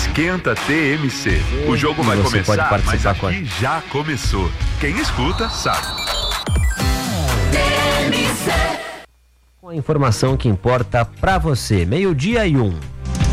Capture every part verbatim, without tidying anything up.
Esquenta T M C. O jogo vai Você começar, pode mas participar aqui com já começou. Quem escuta, sabe. Com a informação que importa pra você. Meio-dia e um.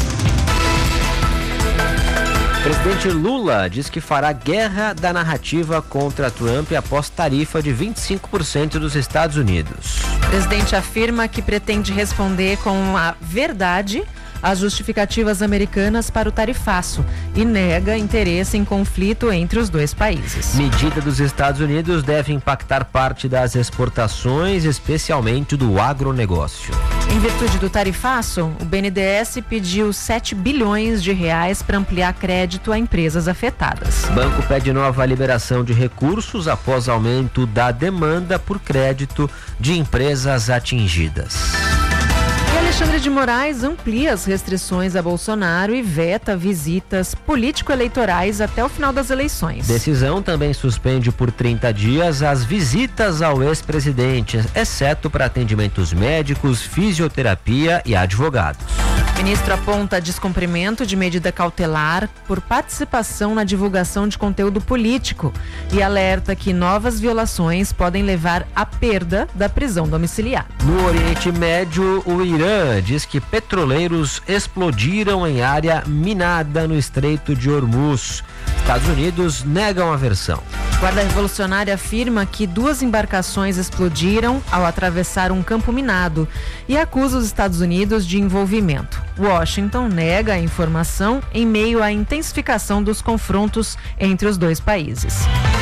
Presidente Lula diz que fará guerra da narrativa contra Trump após tarifa de vinte e cinco por cento dos Estados Unidos. O presidente afirma que pretende responder com a verdade às justificativas americanas para o tarifaço e nega interesse em conflito entre os dois países. Medida dos Estados Unidos deve impactar parte das exportações, especialmente do agronegócio. Em virtude do tarifaço, o B N D E S pediu sete bilhões de reais para ampliar crédito a empresas afetadas. Banco pede nova liberação de recursos após aumento da demanda por crédito de empresas atingidas. E Alexandre de Moraes amplia as restrições a Bolsonaro e veta visitas político-eleitorais até o final das eleições. Decisão também suspende por trinta dias as visitas ao ex-presidente, exceto para atendimentos médicos, fisioterapia e advogados. O ministro aponta descumprimento de medida cautelar por participação na divulgação de conteúdo político e alerta que novas violações podem levar à perda da prisão domiciliar. No Oriente Médio, o Irã diz que petroleiros explodiram em área minada no Estreito de Hormuz. Estados Unidos negam a versão. A Guarda Revolucionária afirma que duas embarcações explodiram ao atravessar um campo minado e acusa os Estados Unidos de envolvimento. Washington nega a informação em meio à intensificação dos confrontos entre os dois países.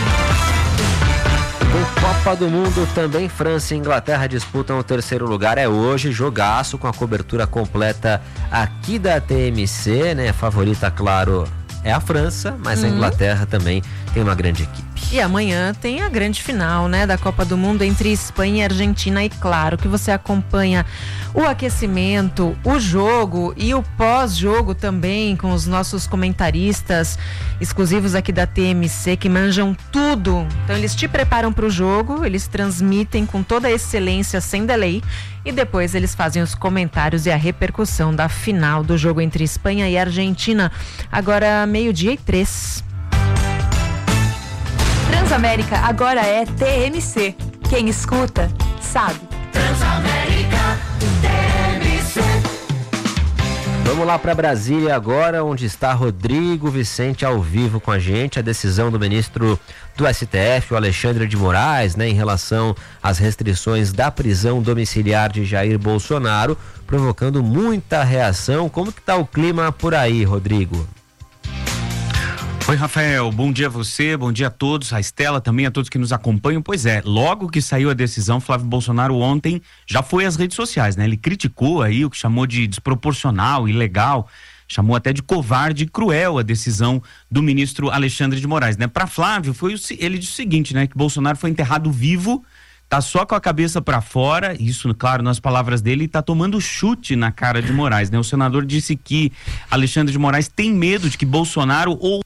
Com Copa do Mundo, também França e Inglaterra disputam o terceiro lugar. É hoje, jogaço com a cobertura completa aqui da T M C, né? A favorita, claro, é a França, mas a Inglaterra também tem uma grande equipe. E amanhã tem a grande final, né, da Copa do Mundo entre Espanha e Argentina. E claro que você acompanha o aquecimento, o jogo e o pós-jogo também com os nossos comentaristas exclusivos aqui da T M C que manjam tudo. Então eles te preparam para o jogo, eles transmitem com toda a excelência sem delay e depois eles fazem os comentários e a repercussão da final do jogo entre Espanha e Argentina. Agora meio-dia e três. Transamérica agora é T M C. Quem escuta, sabe. Transamérica, T M C. Vamos lá para Brasília agora, onde está Rodrigo Vicente ao vivo com a gente. A decisão do ministro do S T F, o Alexandre de Moraes, né, em relação às restrições da prisão domiciliar de Jair Bolsonaro, provocando muita reação. Como que tá o clima por aí, Rodrigo? Oi, Rafael, bom dia a você, bom dia a todos, a Estela também, a todos que nos acompanham. Pois é, logo que saiu a decisão, Flávio Bolsonaro ontem já foi às redes sociais, né? Ele criticou aí o que chamou de desproporcional, ilegal, chamou até de covarde e cruel a decisão do ministro Alexandre de Moraes, né? Para Flávio, foi o, ele disse o seguinte, né? Que Bolsonaro foi enterrado vivo, tá só com a cabeça para fora, isso, claro, nas palavras dele, tá tomando chute na cara de Moraes, né? O senador disse que Alexandre de Moraes tem medo de que Bolsonaro ou